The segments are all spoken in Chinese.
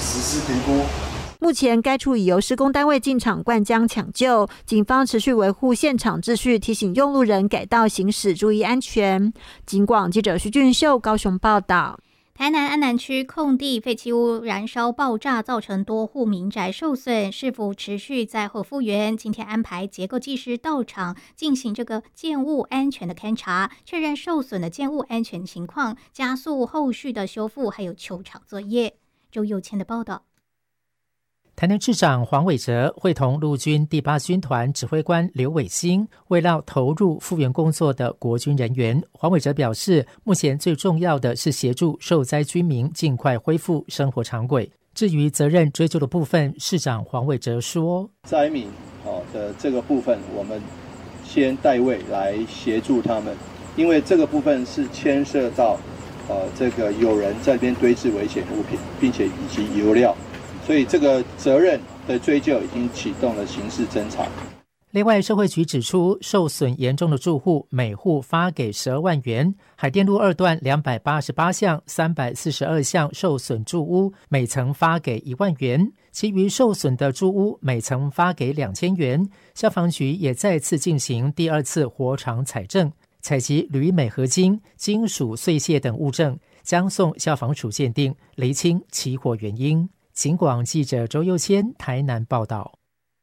实施评估。 目前该处已由施工单位进场灌浆抢救，警方持续维护现场秩序，提醒用路人改道行驶注意安全。警广记者徐俊秀高雄报道。 台南安南区空地废弃物燃烧爆炸，造成多户民宅受损，市府持续在后复原。今天安排结构技师到场进行这个建物安全的勘查，确认受损的建物安全情况，加速后续的修复还有球场作业。周佑谦的报道。 台南市长黄伟哲会同陆军第8军团指挥官刘伟兴慰劳投入复原工作的国军人员。黄伟哲表示，目前最重要的是协助受灾居民尽快恢复生活常轨。至于责任追究的部分，市长黄伟哲说， 灾民的这个部分我们先代位来协助他们，因为这个部分是牵涉到这个有人在这边堆置危险物品，并且以及油料，所以这个责任的追究已经启动了刑事侦查。 另外，社会局指出，受损严重的住户每户发给12万元，海淀路2段288项342项受损住屋每层发给1万元，其余受损的住屋每层发给2000元。消防局也再次进行第2次火场采证，采集铝镁合金、金属碎屑等物证，将送消防署鉴定，厘清起火原因。警广记者周佑谦台南报道。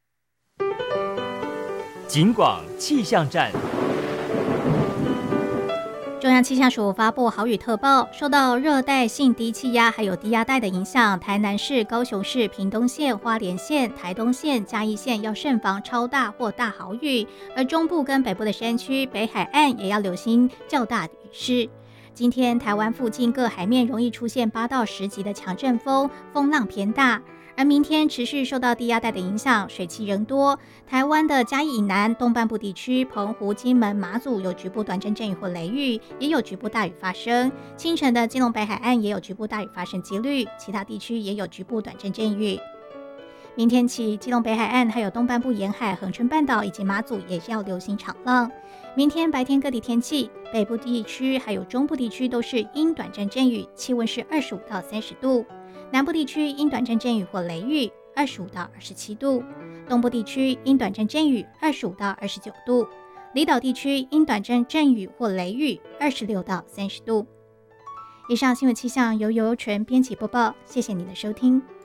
警广气象站。 中央气象署发布豪雨特报，受到热带性低气压还有低压带的影响，台南市、高雄市、屏东县、花莲县、台东县、嘉义县要慎防超大或大豪雨，而中部跟北部的山区、北海岸也要留心较大雨势。今天台湾附近各海面容易出现8到10级的强阵风，风浪偏大。而明天持续受到低压带的影响，水汽仍多。台湾的嘉义以南、东半部地区、澎湖、金门、马祖有局部短暂阵雨或雷雨，也有局部大雨发生。清晨的基隆北海岸也有局部大雨发生几率，其他地区也有局部短暂阵雨。明天起，基隆北海岸还有东半部沿海、恒春半岛以及马祖也要流行场浪。明天白天各地天气，北部地区还有中部地区都是阴短暂阵雨，气温是25到30度。南部地区阴短暂阵雨或雷雨，25到27度；东部地区阴短暂阵雨，25到29度；离岛地区阴短暂阵雨或雷雨，26到30度。以上新闻气象由尤纯编辑播报，谢谢你的收听。